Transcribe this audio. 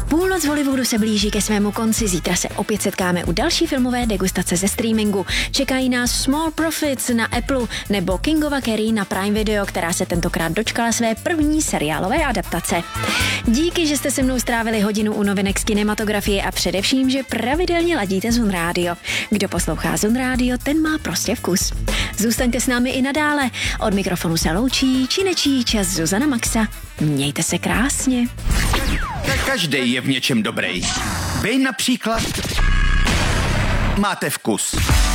Půlnoc v Hollywoodu se blíží ke svému konci, zítra se opět setkáme u další filmové degustace ze streamingu. Čekají nás Small Profits na Apple nebo Kingova Kerry na Prime Video, která se tentokrát dočkala své první seriálové adaptace. Díky, že jste se mnou strávili hodinu u novinek z kinematografie a především, že pravidelně ladíte Zun Radio. Kdo poslouchá Zun Radio, ten má prostě vkus. Zůstaňte s námi i nadále. Od mikrofonu se loučí či nečí čas Zuzana Maxa. Mějte se krásně. Každý je v něčem dobrý. Vy například máte vkus.